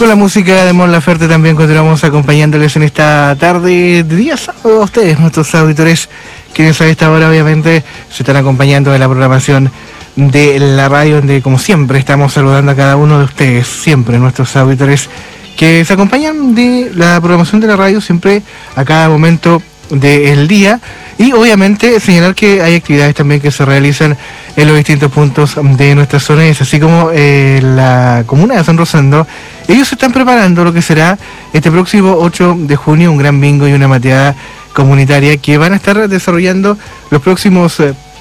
con la música de Mon Laferte también continuamos acompañándoles en esta tarde de día sábado a ustedes, nuestros auditores, quienes a esta hora obviamente se están acompañando de la programación de la radio, donde como siempre estamos saludando a cada uno de ustedes, siempre nuestros auditores que se acompañan de la programación de la radio siempre a cada momento del día, y obviamente señalar que hay actividades también que se realizan en los distintos puntos de nuestra zona, así como la comuna de San Rosendo. Ellos se están preparando lo que será este próximo 8 de junio, un gran bingo y una mateada comunitaria que van a estar desarrollando los próximos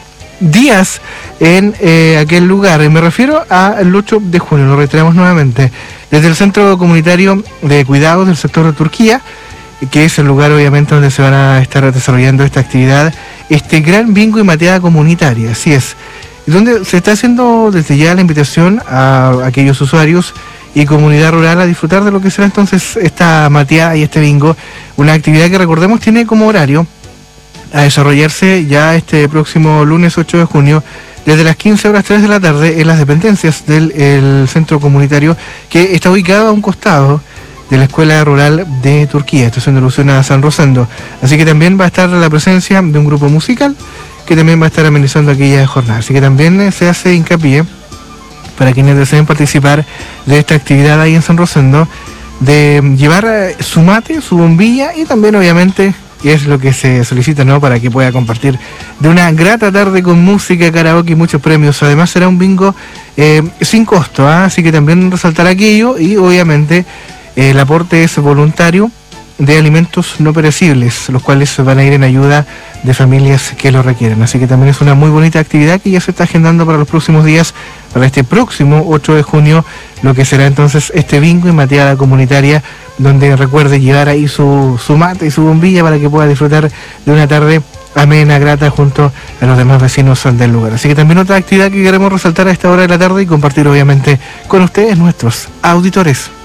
días en aquel lugar. Me refiero al 8 de junio, lo reiteramos nuevamente, desde el Centro Comunitario de Cuidados del sector de Turquía, que es el lugar obviamente donde se van a estar desarrollando esta actividad, este gran bingo y mateada comunitaria, así es, donde se está haciendo desde ya la invitación a aquellos usuarios y comunidad rural a disfrutar de lo que será entonces esta mateada y este bingo, una actividad que recordemos tiene como horario a desarrollarse ya este próximo lunes 8 de junio desde las 15 horas 3 de la tarde en las dependencias del centro comunitario, que está ubicado a un costado de la Escuela Rural de Turquía, esto es en alusión a San Rosendo. Así que también va a estar la presencia de un grupo musical que también va a estar amenizando aquella jornada. Así que también se hace hincapié para quienes deseen participar de esta actividad ahí en San Rosendo, de llevar su mate, su bombilla y también obviamente, y es lo que se solicita, ¿no?, para que pueda compartir de una grata tarde con música, karaoke y muchos premios. Además será un bingo sin costo, así que también resaltar aquello, y obviamente el aporte es voluntario de alimentos no perecibles, los cuales van a ir en ayuda de familias que lo requieren. Así que también es una muy bonita actividad que ya se está agendando para los próximos días, para este próximo 8 de junio, lo que será entonces este bingo y mateada comunitaria, donde recuerde llevar ahí su mate y su bombilla para que pueda disfrutar de una tarde amena, grata, junto a los demás vecinos del lugar. Así que también otra actividad que queremos resaltar a esta hora de la tarde y compartir obviamente con ustedes, nuestros auditores.